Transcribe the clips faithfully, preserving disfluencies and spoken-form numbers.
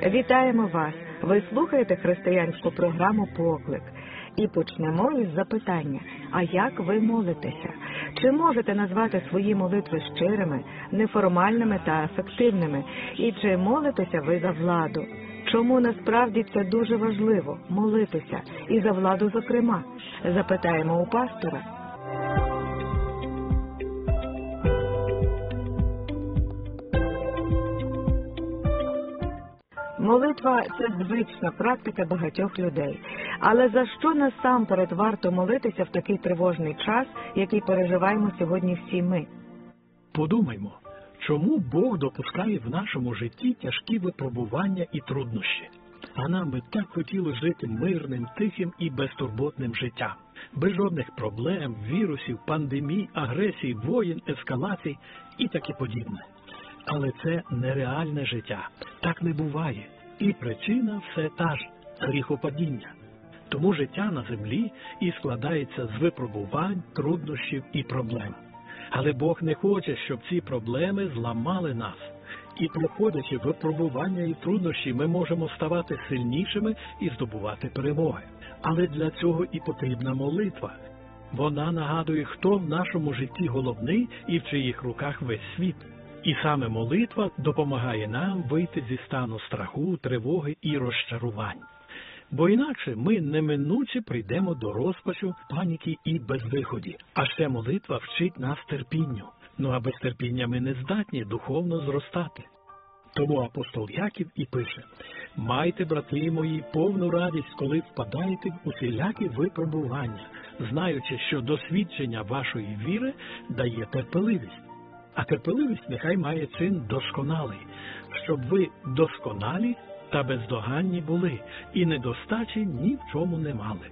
Вітаємо вас! Ви слухаєте християнську програму «Поклик». І почнемо із запитання: а як ви молитеся? Чи можете назвати свої молитви щирими, неформальними та ефективними? І чи молитеся ви за владу? Чому насправді це дуже важливо – молитися? І за владу зокрема? Запитаємо у пастора. Молитва – це звична практика багатьох людей. Але за що насамперед варто молитися в такий тривожний час, який переживаємо сьогодні всі ми? Подумаймо, чому Бог допускає в нашому житті тяжкі випробування і труднощі? А нам би так хотілося жити мирним, тихим і безтурботним життям. Без жодних проблем, вірусів, пандемій, агресій, воєн, ескалацій і таке подібне. Але це нереальне життя. Так не буває. І причина все та ж – гріхопадіння. Тому життя на землі і складається з випробувань, труднощів і проблем. Але Бог не хоче, щоб ці проблеми зламали нас. І проходячи випробування і труднощі, ми можемо ставати сильнішими і здобувати перемоги. Але для цього і потрібна молитва. Вона нагадує, хто в нашому житті головний і в чиїх руках весь світ. І саме молитва допомагає нам вийти зі стану страху, тривоги і розчарувань. Бо інакше ми неминуче прийдемо до розпачу, паніки і безвиході. А ще молитва вчить нас терпінню. Ну а без терпіння ми не здатні духовно зростати. Тому апостол Яків і пише: «Майте, брати мої, повну радість, коли впадаєте в усілякі випробування, знаючи, що досвідчення вашої віри дає терпеливість. А терпеливість нехай має чин досконалий, щоб ви досконалі та бездоганні були, і недостачі ні в чому не мали».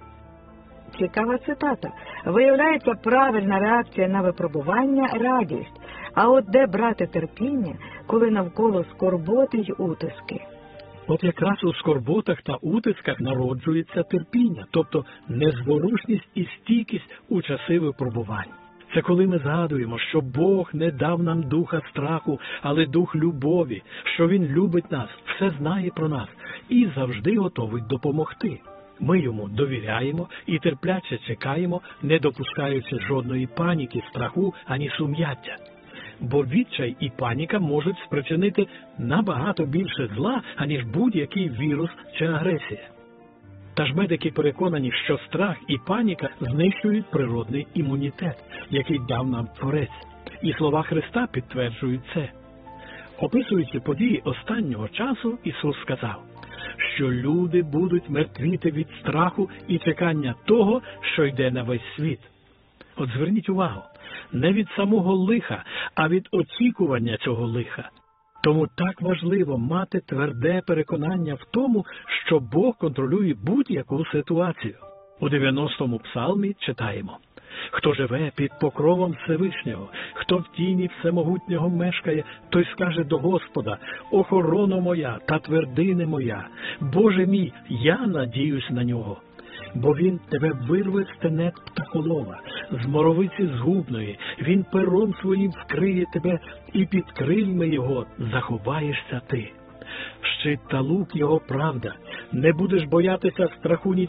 Цікава цитата. Виявляється, правильна реакція на випробування – радість. А от де брати терпіння, коли навколо скорботи й утиски? От якраз у скорботах та утисках народжується терпіння, тобто незворушність і стійкість у часи випробувань. Це коли ми згадуємо, що Бог не дав нам духа страху, але дух любові, що Він любить нас, все знає про нас і завжди готовий допомогти. Ми Йому довіряємо і терпляче чекаємо, не допускаючи жодної паніки, страху, ані сум'яття. Бо відчай і паніка можуть спричинити набагато більше зла, аніж будь-який вірус чи агресія. Та ж медики переконані, що страх і паніка знищують природний імунітет, який дав нам Творець. І слова Христа підтверджують це. Описуючи події останнього часу, Ісус сказав, що люди будуть мертвіти від страху і чекання того, що йде на весь світ. От зверніть увагу, не від самого лиха, а від очікування цього лиха. Тому так важливо мати тверде переконання в тому, що Бог контролює будь-яку ситуацію. У дев'яностому псалмі читаємо: «Хто живе під покровом Всевишнього, хто в тіні Всемогутнього мешкає, той скаже до Господа: охорона моя та твердине моя, Боже мій, я надіюсь на нього. Бо він тебе вирве з тенет птахолова, з моровиці згубної, він пером своїм вкриє тебе, і під крильми його заховаєшся ти. Щит та лук його правда, не будеш боятися страху ні